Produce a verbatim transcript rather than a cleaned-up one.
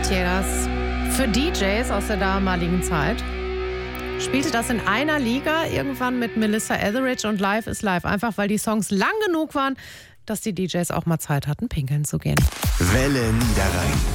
Villegas. Für D Js aus der damaligen Zeit spielte das in einer Liga irgendwann mit Melissa Etheridge und Live is Live. Einfach weil die Songs lang genug waren, dass die D Js auch mal Zeit hatten, pinkeln zu gehen. Welle Niederrhein.